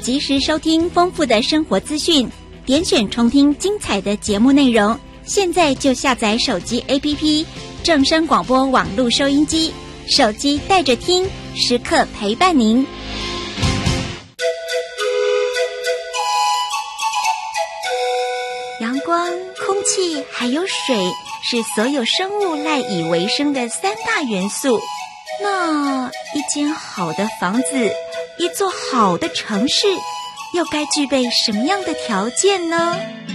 及时收听丰富的生活资讯，点选重听精彩的节目内容。现在就下载手机 APP 正声广播网络收音机，手机带着听，时刻陪伴您。阳光、空气还有水是所有生物赖以为生的三大元素。那一间好的房子，一座好的城市，又该具备什么样的条件呢？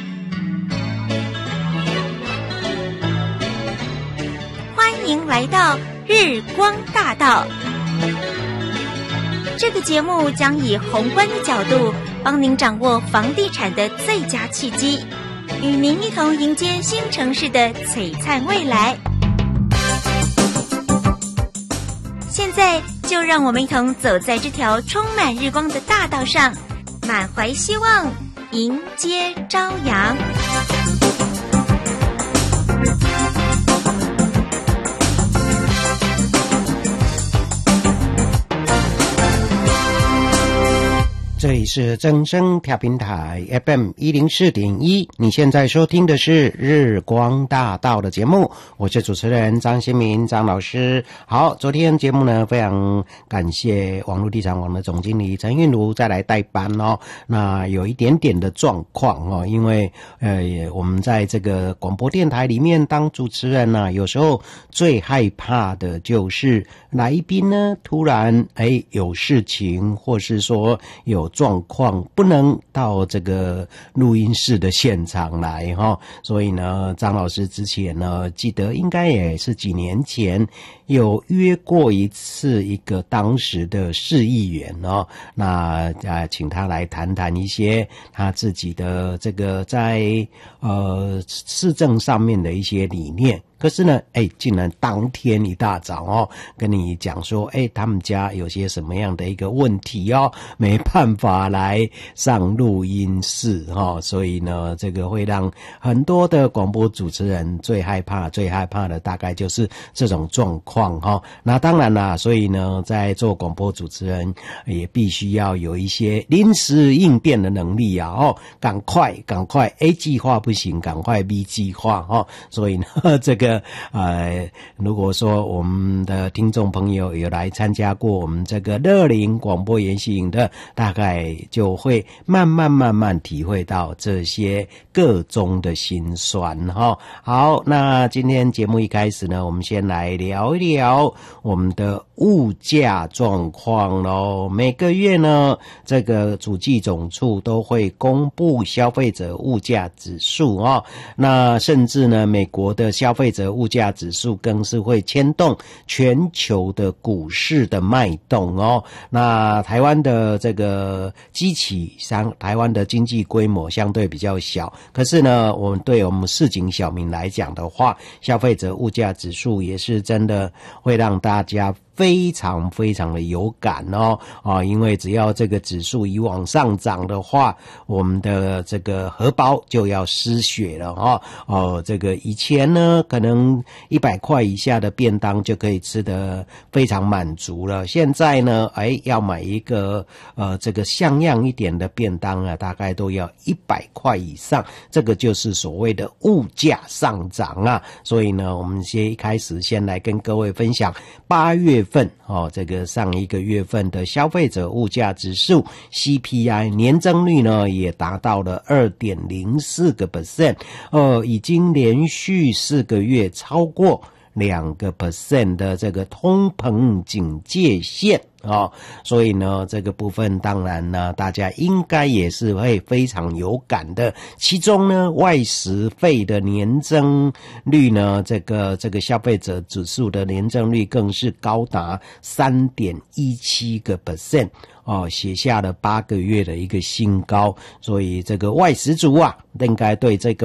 欢迎来到日光大道。这个节目将以宏观的角度，帮您掌握房地产的最佳契机，与您一同迎接新城市的璀璨未来。现在就让我们一同走在这条充满日光的大道上，满怀希望，迎接朝阳。 这里是正声调频台 FM 104.1，你现在收听的是日光大道的节目，我是主持人张新民张老师。好，昨天节目呢，非常感谢网络地产网的总经理陈韵如再来代班哦。那有一点点的状况哦，因为我们在这个广播电台里面当主持人呢，有时候最害怕的就是来宾呢突然有事情，或是说有状况不能到这个录音室的现场来哈，所以呢，张老师之前呢，记得应该也是几年前有约过一次一个当时的市议员哦，那请他来谈谈一些他自己的这个在市政上面的一些理念。可是呢，竟然当天一大早哦，跟你讲说，他们家有些什么样的一个问题哦，没办法来上录音室哦，所以呢，这个会让很多的广播主持人最害怕的大概就是这种状况哈。那当然啦，所以呢，在做广播主持人也必须要有一些临时应变的能力啊哦，赶快 A 计划不行，赶快 B 计划哦。所以呢，这个如果说我们的听众朋友有来参加过我们这个乐龄广播研习营的，大概就会慢慢体会到这些个中的辛酸哈。好，那今天节目一开始呢，我们先来聊一聊我们的物价状况咯。每个月呢，这个主计总处都会公布消费者物价指数哦。那甚至呢，美国的消费者物价指数更是会牵动全球的股市的脉动哦。那台湾的这个台湾的经济规模相对比较小，可是呢，对我们市井小民来讲的话，消费者物价指数也是真的会让大家非常的有感哦，因为只要这个指数一往上涨的话，我们的这个荷包就要失血了这个以前呢，可能100块以下的便当就可以吃得非常满足了，现在呢，要买一个这个像样一点的便当啊，大概都要100块以上，这个就是所谓的物价上涨啊。所以呢，我们一开始先来跟各位分享8月份这个上一个月份的消费者物价指数 CPI 年增率呢也达到了 2.04%， 已经连续4个月超过2% 的这个通膨警戒线所以呢，这个部分当然呢，大家应该也是会非常有感的。其中呢，外食费的年增率呢，这个消费者指数的年增率更是高达 3.17%。写下了8个月的一个新高，所以这个外食族啊，应该对这个